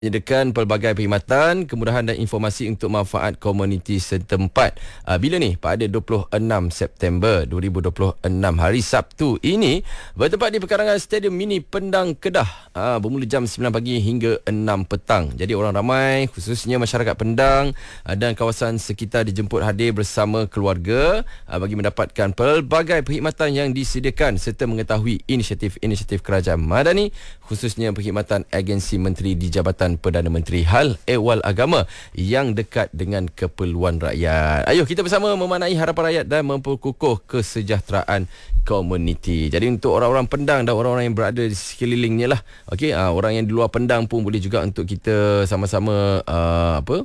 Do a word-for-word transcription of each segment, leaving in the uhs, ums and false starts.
menyediakan pelbagai perkhidmatan, kemudahan dan informasi untuk manfaat komuniti setempat. Uh, bila ni? Pada dua puluh enam September dua ribu dua puluh enam, hari Sabtu ini, bertempat di perkarangan Stadium Mini Pendang, Kedah, uh, bermula jam sembilan pagi hingga enam petang. Jadi orang ramai, khususnya masyarakat Pendang uh, dan kawasan sekitar dijemput hadir bersama keluarga uh, bagi mendapatkan pelbagai perkhidmatan yang disediakan serta mengetahui inisiatif-inisiatif kerajaan Madani, khususnya perkhidmatan agensi menteri di Jabatan Perdana Menteri Hal Ehwal Agama yang dekat dengan keperluan rakyat. Ayuh kita bersama memanai harapan rakyat dan memperkukuh kesejahteraan komuniti. Jadi untuk orang-orang Pendang dan orang-orang yang berada di sekelilingnya lah, okey, uh, orang yang di luar Pendang pun boleh juga untuk kita sama-sama uh, apa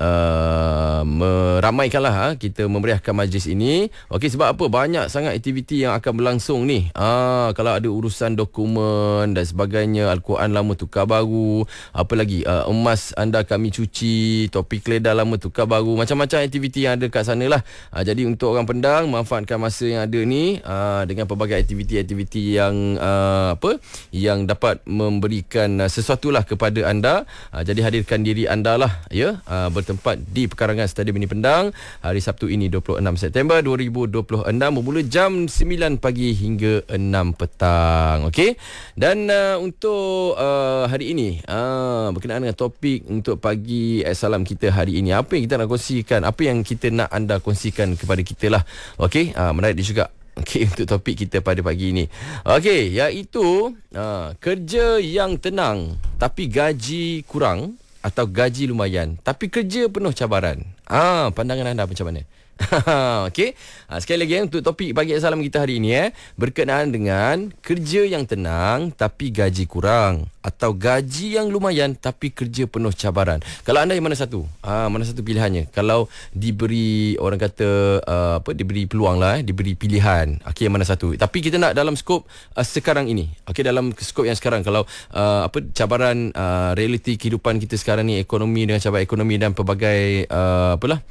uh, meramaikanlah ha, kita memeriahkan majlis ini. Okey, sebab apa? Banyak sangat aktiviti yang akan berlangsung ni. Ah, kalau ada urusan dokumen dan sebagainya, Al-Quran lama tukar baru, apa lagi, uh, emas anda kami cuci, topi keledar lama tukar baru, macam-macam aktiviti yang ada kat sana lah. Uh, jadi untuk orang Pendang, manfaatkan masa yang ada ni uh, dengan pelbagai aktiviti-aktiviti yang uh, apa yang dapat memberikan uh, sesuatu lah kepada anda. Uh, jadi hadirkan diri anda lah ya, uh, bertempat di perkarangan Stadium Mini Pendang hari Sabtu ini dua puluh enam September dua ribu dua puluh enam, bermula jam sembilan pagi hingga enam petang. Okey. Dan uh, untuk uh, hari ini uh, berkenaan dengan topik untuk pagi salam kita hari ini, apa yang kita nak kongsikan, apa yang kita nak anda kongsikan kepada kita lah. Okey, uh, menarik juga. Okey, untuk topik kita pada pagi ini. Okey, iaitu uh, kerja yang tenang tapi gaji kurang, atau gaji lumayan tapi kerja penuh cabaran. Ah, pandangan anda macam mana? Okey. Ha, sekali lagi untuk topik pagi salam kita hari ini eh, berkenaan dengan kerja yang tenang tapi gaji kurang, atau gaji yang lumayan tapi kerja penuh cabaran. Kalau anda yang mana satu? Ha, mana satu pilihannya? Kalau diberi, orang kata uh, apa, diberi peluang lah eh, diberi pilihan. Okey, yang mana satu? Tapi kita nak dalam skop uh, sekarang ini. Okey, dalam skop yang sekarang, kalau uh, apa cabaran uh, realiti kehidupan kita sekarang ni, ekonomi dengan cabaran ekonomi dan pelbagai uh, apalah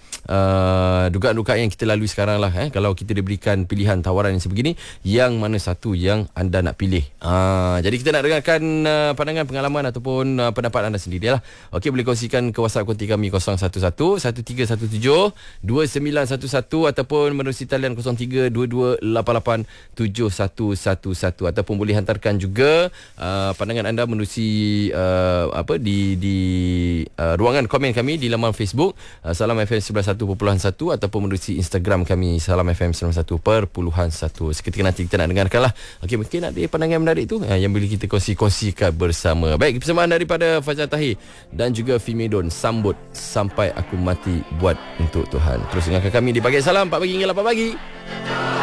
uh, dugaan duka yang kita lalui sekarang lah eh. Kalau kita diberikan pilihan tawaran yang sebegini, yang mana satu yang anda nak pilih? Ha, jadi kita nak dengarkan uh, pandangan, pengalaman ataupun uh, pendapat anda sendiri lah. Okey, boleh kongsikan ke WhatsApp konti kami kosong satu satu satu tiga satu tujuh dua sembilan satu satu ataupun menerusi talian kosong tiga dua dua lapan lapan tujuh satu satu satu, ataupun boleh hantarkan juga uh, pandangan anda menerusi uh, apa di di uh, ruangan komen kami di laman Facebook uh, Salam F M sembilan puluh satu perpuluhan satu, ataupun menerusi Instagram kami Salam F M sembilan puluh satu perpuluhan satu. Seketika nanti kita nak dengarkan lah. Okey, mungkin ada pandangan menarik tu eh, yang boleh kita kongsi-kongsikan bersama. Baik, persembahan daripada Fajar Tahir dan juga Fimedon, Sambut Sampai Aku Mati Buat Untuk Tuhan. Terus dengarkan kami di Pagi Salam empat pagi hingga lapan pagi.